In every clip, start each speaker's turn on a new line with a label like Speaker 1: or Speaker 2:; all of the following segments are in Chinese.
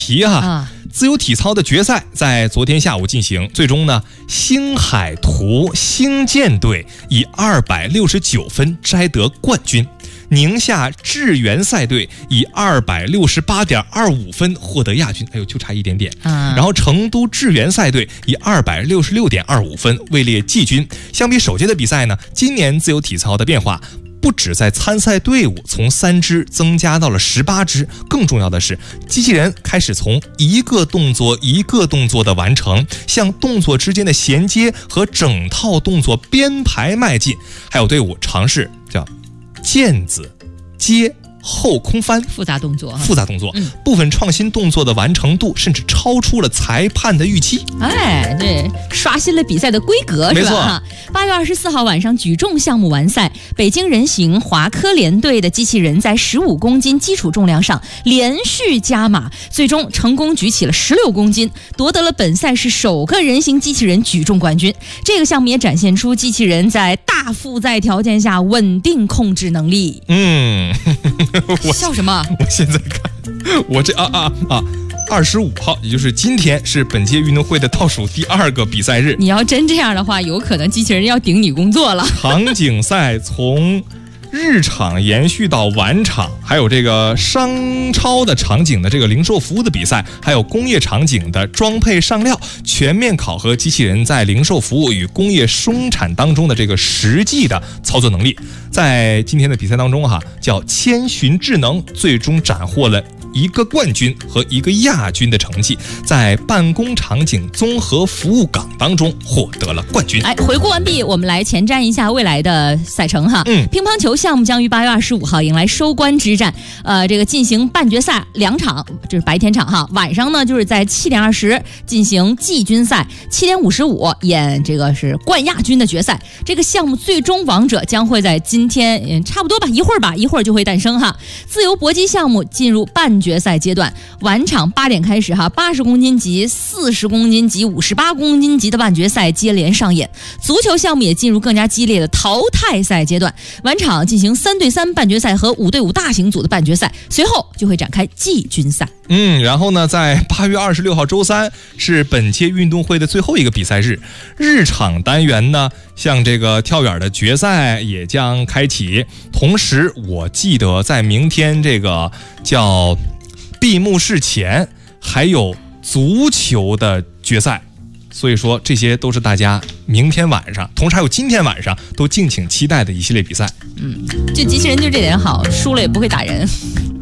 Speaker 1: 题自由体操的决赛在昨天下午进行，最终呢，星海图星舰队以269分摘得冠军，宁夏智源赛队以268.25分获得亚军，就差一点点。然后成都智源赛队以266.25分位列季军。相比首届的比赛呢，今年自由体操的变化不止在参赛队伍从3支增加到了18支，更重要的是，机器人开始从一个动作一个动作的完成，向动作之间的衔接和整套动作编排迈进。还有队伍尝试叫毽子接后空翻，
Speaker 2: 复杂动作，
Speaker 1: 部分创新动作的完成度甚至超出了裁判的预期。
Speaker 2: 对，刷新了比赛的规格，是吧？8月24号晚上，举重项目完赛，北京人形华科联队的机器人在15公斤基础重量上连续加码，最终成功举起了16公斤，夺得了本赛事首个人形机器人举重冠军。这个项目也展现出机器人在大负载条件下稳定控制能力。笑什么？
Speaker 1: 我现在看，我这25号，也就是今天，是本届运动会的倒数第2个比赛日。
Speaker 2: 你要真这样的话，有可能机器人要顶你工作了。
Speaker 1: 场景赛从日场延续到晚场，还有这个商超的场景的这个零售服务的比赛，还有工业场景的装配上料，全面考核机器人在零售服务与工业生产当中的这个实际的操作能力。在今天的比赛当中叫千寻智能最终斩获了1个冠军和1个亚军的成绩，在办公场景综合服务岗当中获得了冠军。
Speaker 2: 回顾完毕，我们来前瞻一下未来的赛程乒乓球项目将于8月25号迎来收官之战，这个进行半决赛2场，这是白天场晚上呢就是在7点20进行季军赛，7点55演这个是冠亚军的决赛。这个项目最终王者将会在今天差不多一会儿就会诞生自由搏击项目进入半决赛阶段，晚场8点开始80公斤级、40公斤级、58公斤级的半决赛接连上演。足球项目也进入更加激烈的淘汰赛阶段，晚场进行3对3半决赛和5对5大型组的半决赛，随后就会展开季军赛。
Speaker 1: 然后呢，在8月26号周三是本届运动会的最后一个比赛日，日场单元呢，像这个跳远的决赛也将开启。同时，我记得在明天这个叫闭幕式前还有足球的决赛，所以说这些都是大家明天晚上，同时还有今天晚上都敬请期待的一系列比赛。
Speaker 2: 这机器人就这点好，输了也不会打人。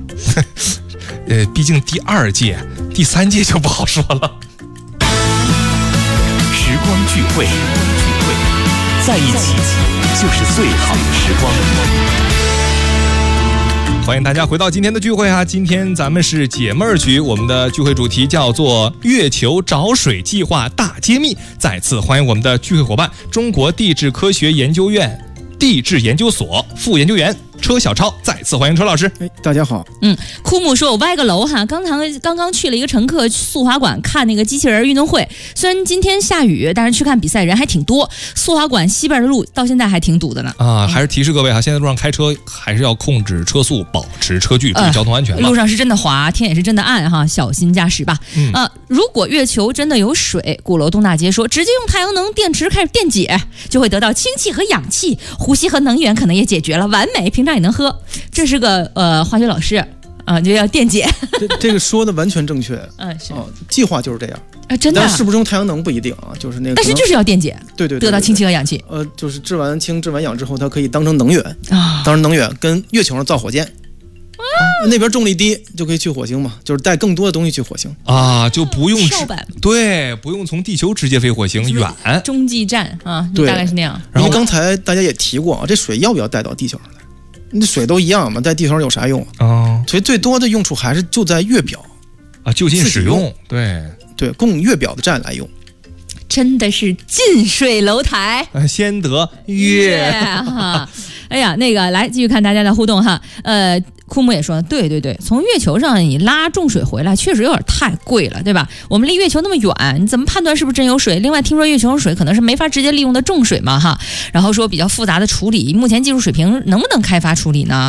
Speaker 1: 毕竟第2届、第3届就不好说了。
Speaker 3: 时光聚会，在一起就是最好的时光。
Speaker 1: 欢迎大家回到今天的聚会今天咱们是解闷儿局，我们的聚会主题叫做月球找水计划大揭秘。再次欢迎我们的聚会伙伴，中国地质科学研究院地质研究所副研究员车小超，再次欢迎车老师。
Speaker 4: 大家好。
Speaker 2: 枯木说我歪个楼刚刚去了一个乘客速滑馆看那个机器人运动会，虽然今天下雨，但是去看比赛人还挺多。速滑馆西边的路到现在还挺堵的呢。
Speaker 1: 还是提示各位现在路上开车还是要控制车速，保持车距，注意交通安全。
Speaker 2: 路上是真的滑，天也是真的暗小心驾驶吧。如果月球真的有水，鼓楼东大街说直接用太阳能电池开始电解，就会得到氢气和氧气，呼吸和能源可能也解决了，完美，平常也能喝。这是个化学老师就要电解。
Speaker 4: 这个说的完全正确。
Speaker 2: 是
Speaker 4: 计划就是这样
Speaker 2: 真的。
Speaker 4: 但是不是用太阳能不一定就是那个，
Speaker 2: 但是就是要电解，
Speaker 4: 对，
Speaker 2: 得到氢气和氧气。
Speaker 4: 就是制完氢制完氧之后，它可以当成能源跟月球上造火箭。那边重力低就可以去火星嘛，就是带更多的东西去火星
Speaker 1: 就不用不用从地球直接飞火星远。
Speaker 2: 中继站
Speaker 4: 对，
Speaker 2: 大概是那样。
Speaker 4: 然后刚才大家也提过这水要不要带到地球上来？那水都一样嘛，在地球上有啥用所以最多的用处还是就在月表
Speaker 1: 就近使用。对，
Speaker 4: 供月表的站来用。
Speaker 2: 真的是近水楼台
Speaker 1: 先得月
Speaker 2: 哎呀，来继续看大家的互动枯木也说对，从月球上你拉重水回来确实有点太贵了，对吧？我们离月球那么远，你怎么判断是不是真有水？另外听说月球水可能是没法直接利用的重水嘛然后说比较复杂的处理，目前技术水平能不能开发处理呢？